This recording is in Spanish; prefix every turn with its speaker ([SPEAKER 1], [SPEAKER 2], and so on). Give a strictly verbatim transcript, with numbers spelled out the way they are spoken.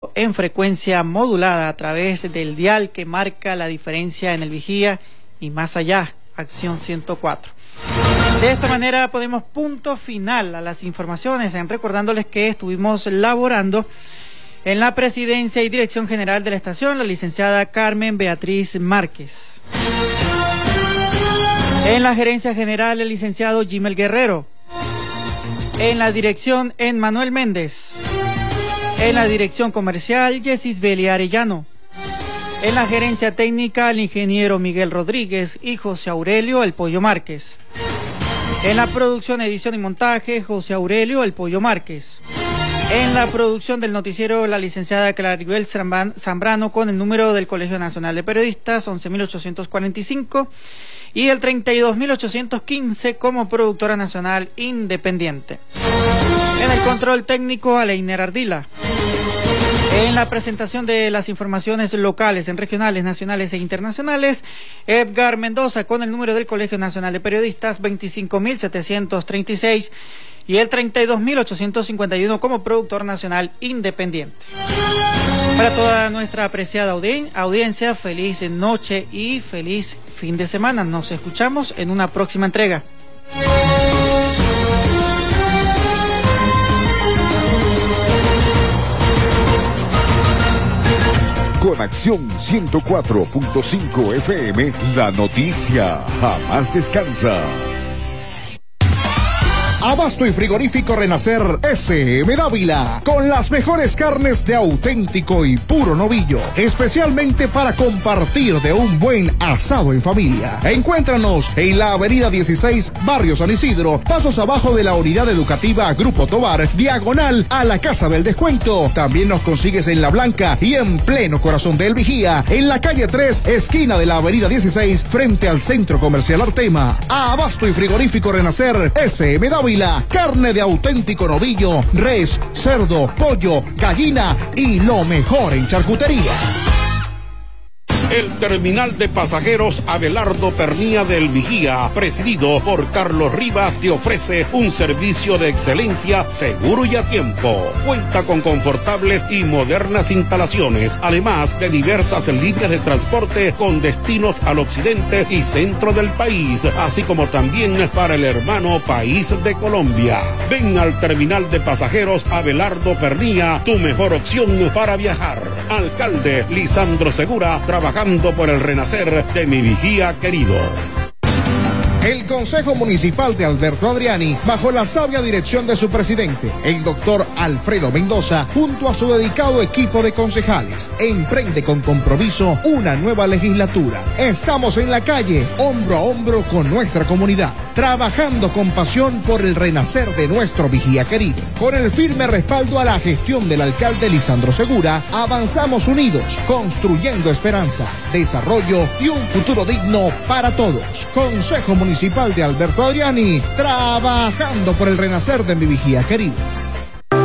[SPEAKER 1] en frecuencia modulada a través del dial que marca la diferencia en el Vigía y más allá, Acción ciento cuatro. De esta manera ponemos punto final a las informaciones, recordándoles que estuvimos laborando en la presidencia y dirección general de la estación, la licenciada Carmen Beatriz Márquez. En la gerencia general, el licenciado Jimel Guerrero. En la dirección, Emmanuel Méndez. En la dirección comercial, Yesis Beli Arellano. En la gerencia técnica, el ingeniero Miguel Rodríguez y José Aurelio El Pollo Márquez. En la producción, edición y montaje, José Aurelio El Pollo Márquez. En la producción del noticiero, la licenciada Claribel Zambrano, con el número del Colegio Nacional de Periodistas, once mil ochocientos cuarenta y cinco, y el treinta y dos mil ochocientos quince como productora nacional independiente. En el control técnico, Aleiner Ardila. En la presentación de las informaciones locales, en regionales, nacionales e internacionales, Edgar Mendoza, con el número del Colegio Nacional de Periodistas, veinticinco mil setecientos treinta y seis, y el treinta y dos mil ochocientos cincuenta y uno como productor nacional independiente. Para toda nuestra apreciada audi audiencia, feliz noche y feliz fin de semana. Nos escuchamos en una próxima entrega.
[SPEAKER 2] Con Acción ciento cuatro punto cinco F M, la noticia jamás descansa.
[SPEAKER 3] Abasto y frigorífico Renacer S M Dávila, con las mejores carnes de auténtico y puro novillo, especialmente para compartir de un buen asado en familia. Encuéntranos en la avenida dieciséis, Barrio San Isidro, pasos abajo de la unidad educativa Grupo Tobar, diagonal a la Casa del Descuento. También nos consigues en La Blanca y en pleno corazón del Vigía, en la calle tres, esquina de la avenida dieciséis, frente al Centro Comercial Artema. Abasto y frigorífico Renacer S M Dávila, carne de auténtico novillo, res, cerdo, pollo, gallina y lo mejor en charcutería.
[SPEAKER 4] El terminal de pasajeros Abelardo Pernía del Vigía, presidido por Carlos Rivas, te ofrece un servicio de excelencia seguro y a tiempo. Cuenta con confortables y modernas instalaciones, además de diversas líneas de transporte con destinos al occidente y centro del país, así como también para el hermano país de Colombia. Ven al terminal de pasajeros Abelardo Pernía, tu mejor opción para viajar. Alcalde Lisandro Segura, trabajando por el renacer de mi Vigía querido.
[SPEAKER 3] El Consejo Municipal de Alberto Adriani, bajo la sabia dirección de su presidente, el doctor Alfredo Mendoza, junto a su dedicado equipo de concejales, emprende con compromiso una nueva legislatura. Estamos en la calle, hombro a hombro con nuestra comunidad, trabajando con pasión por el renacer de nuestro Vigía querido. Con el firme respaldo a la gestión del alcalde Lisandro Segura, avanzamos unidos, construyendo esperanza, desarrollo y un futuro digno para todos. Consejo Municipal Municipal de Alberto Adriani, trabajando por el renacer de mi Vigía querido.